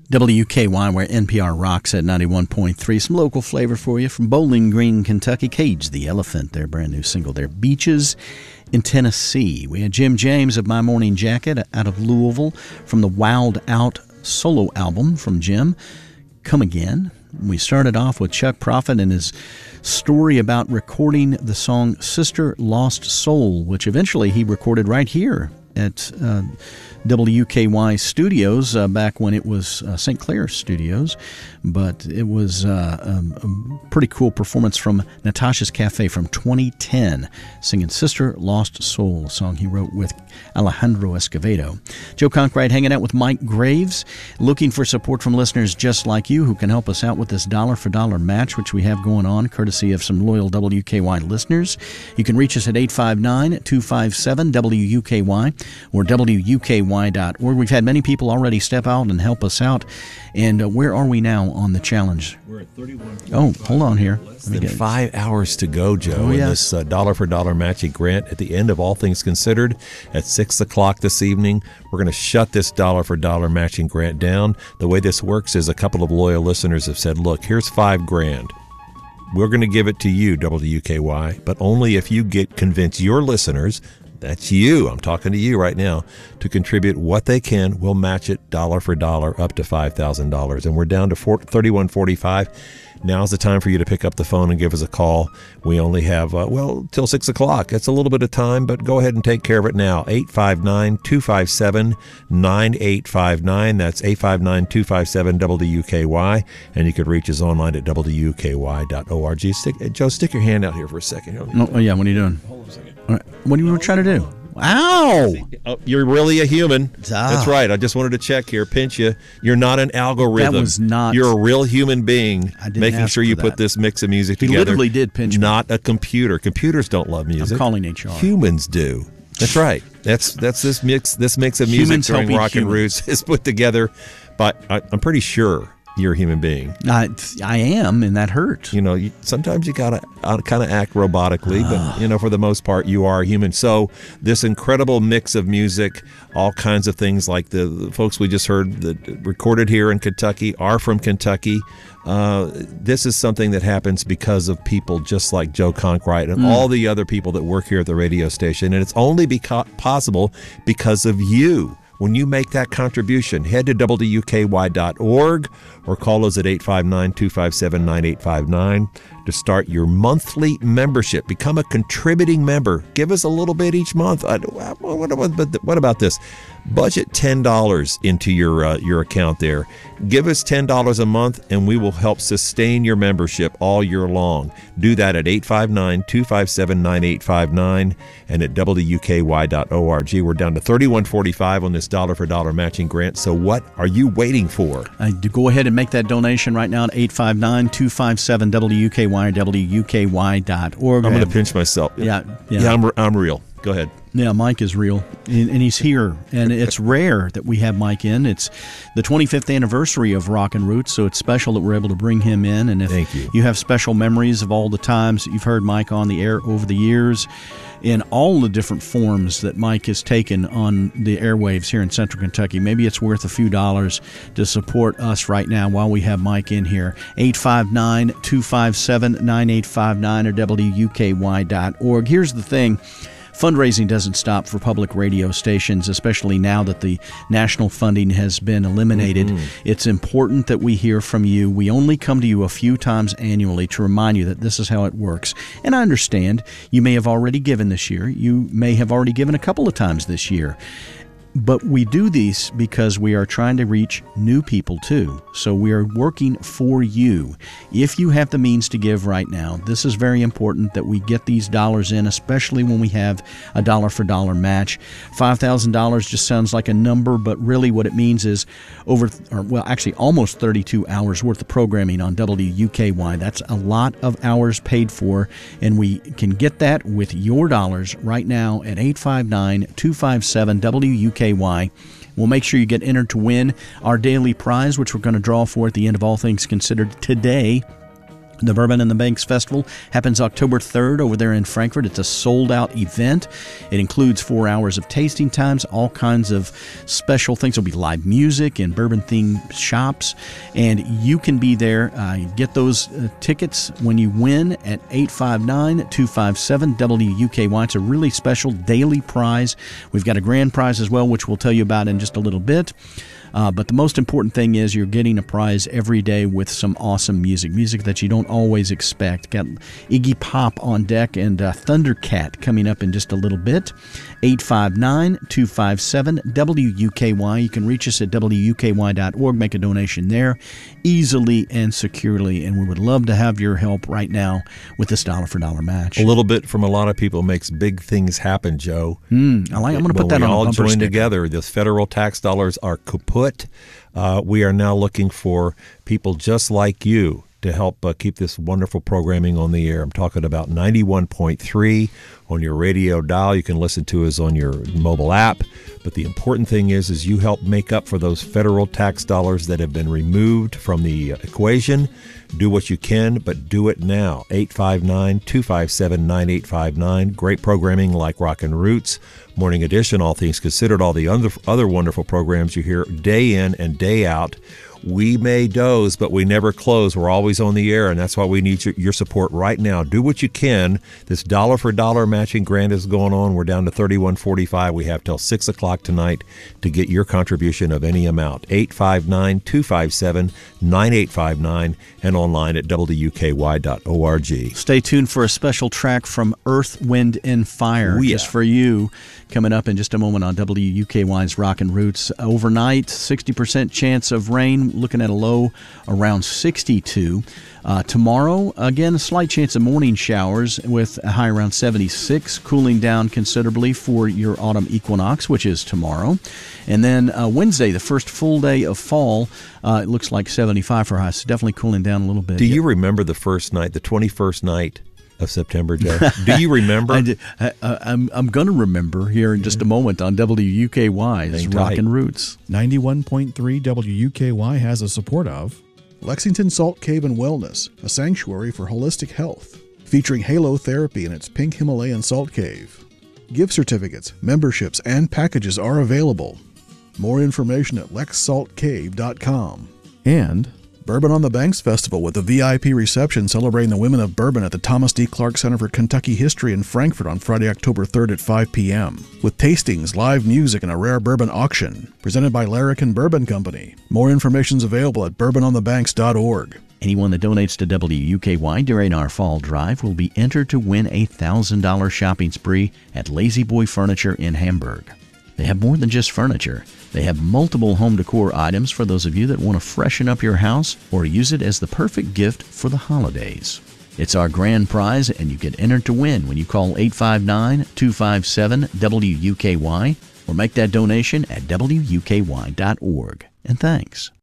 WKY, where NPR rocks at 91.3. Some local flavor for you from Bowling Green, Kentucky. Cage the Elephant, their brand new single there. Beaches in Tennessee. We had Jim James of My Morning Jacket out of Louisville from the Wild Out solo album from Jim, Come Again. We started off with Chuck Prophet and his story about recording the song Sister Lost Soul, which eventually he recorded right here at WKY Studios back when it was St. Clair Studios. But it was a pretty cool performance from Natasha's Cafe from 2010, singing Sister Lost Soul, a song he wrote with Alejandro Escovedo. Joe Conkright hanging out with Mike Graves, looking for support from listeners just like you who can help us out with this dollar-for-dollar match, which we have going on, courtesy of some loyal WKY listeners. You can reach us at 859-257-WUKY or WUKY.org. We've had many people already step out and help us out. And where are we now on the challenge? We're at 31. Oh, hold on here. Less than 5 hours to go, Joe, in this dollar-for-dollar matching grant. At the end of All Things Considered at 6 o'clock this evening, we're going to shut this dollar-for-dollar matching grant down. The way this works is a couple of loyal listeners have said, look, here's $5,000. We're going to give it to you, WKY, but only if you convince your listeners, that's you, I'm talking to you right now, to contribute what they can. We'll match it dollar for dollar up to $5,000. And we're down to $31.45. Now's the time for you to pick up the phone and give us a call. We only have, till 6 o'clock. That's a little bit of time, but go ahead and take care of it now. 859-257-9859. That's 859-257-WKY. And you could reach us online at WKY.org. Joe, stick your hand out here for a second. Oh, yeah, what are you doing? Hold on a second. All right. What are you trying to do? Ow! Oh, you're really a human. That's right. I just wanted to check here. Pinch you. You're not an algorithm. That was not. You're a real human being making sure you put this mix of music together. He literally did pinch me. Not a computer. Computers don't love music. I'm calling HR. Humans do. That's right. That's this mix. This mix of music Humans during Rock and Roots is put together by. I'm pretty sure you're a human being. I am, and that hurt. You know, sometimes you gotta kind of act robotically, but for the most part, you are human. So this incredible mix of music, all kinds of things like the folks we just heard that recorded here in Kentucky are from Kentucky. This is something that happens because of people just like Joe Conkright and all the other people that work here at the radio station, and it's only possible because of you. When you make that contribution, head to WKY.org or call us at 859-257-9859 to start your monthly membership. Become a contributing member. Give us a little bit each month. What about this? Budget $10 into your account there. Give us $10 a month, and we will help sustain your membership all year long. Do that at 859-257-9859 and at WKY.org. We're down to $31.45 on this dollar-for-dollar matching grant. So what are you waiting for? Go ahead and make that donation right now at 859-257-WKY or WKY.org. I'm going to pinch myself. Yeah, I'm real. Go ahead. Yeah, Mike is real, and he's here, and it's rare that we have Mike in. It's the 25th anniversary of Rock and Roots, so it's special that we're able to bring him in. And if Thank you. You have special memories of all the times that you've heard Mike on the air over the years, in all the different forms that Mike has taken on the airwaves here in Central Kentucky, maybe it's worth a few dollars to support us right now while we have Mike in here. 859-257-9859 or WKY.org. Here's the thing. Fundraising doesn't stop for public radio stations, especially now that the national funding has been eliminated. Mm-hmm. It's important that we hear from you. We only come to you a few times annually to remind you that this is how it works. And I understand you may have already given this year. You may have already given a couple of times this year. But we do these because we are trying to reach new people too. So we are working for you. If you have the means to give right now, this is very important that we get these dollars in, especially when we have a dollar-for-dollar match. $5,000 just sounds like a number, but really what it means is almost 32 hours worth of programming on WUKY. That's a lot of hours paid for, and we can get that with your dollars right now at 859-257-WUKY. We'll make sure you get entered to win our daily prize, which we're going to draw for at the end of All Things Considered today. The Bourbon and the Banks Festival happens October 3rd over there in Frankfort. It's a sold-out event. It includes 4 hours of tasting times, all kinds of special things. There'll be live music and bourbon-themed shops, and you can be there. Get those tickets when you win at 859-257-WUKY. It's a really special daily prize. We've got a grand prize as well, which we'll tell you about in just a little bit. But the most important thing is you're getting a prize every day with some awesome music that you don't always expect. Got Iggy Pop on deck and Thundercat coming up in just a little bit. 859-257-WUKY. You can reach us at WUKY.org. Make a donation there easily and securely. And we would love to have your help right now with this dollar-for-dollar match. A little bit from a lot of people makes big things happen, Joe. I'm going to put that on a bumper sticker. When we all join together, the federal tax dollars are kaput. We are now looking for people just like you to help keep this wonderful programming on the air. I'm talking about 91.3 on your radio dial. You can listen to us on your mobile app. But the important thing is you help make up for those federal tax dollars that have been removed from the equation. Do what you can, but do it now. 859-257-9859. Great programming like Rockin' Roots, Morning Edition, All Things Considered, all the other wonderful programs you hear day in and day out. We may doze, but we never close. We're always on the air, and that's why we need your support right now. Do what you can. This dollar-for-dollar matching grant is going on. We're down to $31.45. We have till 6 o'clock tonight to get your contribution of any amount. 859-257-9859 and online at WUKY.org. Stay tuned for a special track from Earth, Wind, and Fire just for you coming up in just a moment on WUKY's Rockin' Roots. Overnight, 60% chance of rain, looking at a low around 62. Tomorrow, again, a slight chance of morning showers with a high around 76, cooling down considerably for your autumn equinox, which is tomorrow. And then Wednesday, the first full day of fall, it looks like 75 for high, so definitely cooling down a little bit. Do you remember the first night, the 21st night of September, Joe? Do you remember? I'm going to remember here in just a moment on WUKY's Rockin' Roots. 91.3 WUKY has the support of Lexington Salt Cave and Wellness, a sanctuary for holistic health, featuring Halo Therapy in its pink Himalayan salt cave. Gift certificates, memberships, and packages are available. More information at lexsaltcave.com. And Bourbon on the Banks Festival with a VIP reception celebrating the women of bourbon at the Thomas D. Clark Center for Kentucky History in Frankfort on Friday, October 3rd at 5 p.m. with tastings, live music, and a rare bourbon auction presented by Larrikin Bourbon Company. More information is available at bourbononthebanks.org. Anyone that donates to WUKY during our fall drive will be entered to win a $1,000 shopping spree at Lazy Boy Furniture in Hamburg. They have more than just furniture. They have multiple home decor items for those of you that want to freshen up your house or use it as the perfect gift for the holidays. It's our grand prize, and you get entered to win when you call 859-257-WUKY or make that donation at WUKY.org. And thanks.